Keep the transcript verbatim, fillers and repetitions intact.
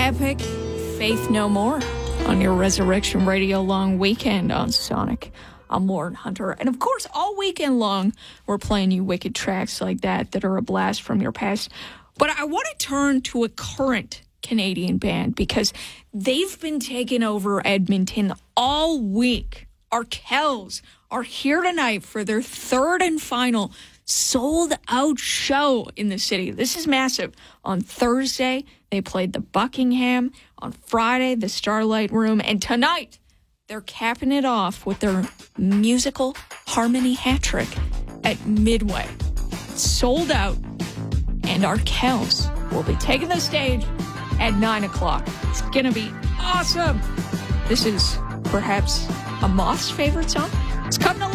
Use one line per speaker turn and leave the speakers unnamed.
epic Faith No More on your Resurrection Radio long weekend on Sonic. I'm Lauren Hunter. And of course, all weekend long, we're playing you wicked tracks like that that are a blast from your past. But I want to turn to a current Canadian band because they've been taking over Edmonton all week. Arkells are here tonight for their third and final sold-out show in the city. This is massive. On Thursday, they played the Buckingham. On Friday, the Starlight Room. And tonight, they're capping it off with their musical harmony hat trick at Midway. Sold out. And Arkells will be taking the stage at nine o'clock. It's going to be awesome. This is perhaps a Moth's favorite song. It's coming along.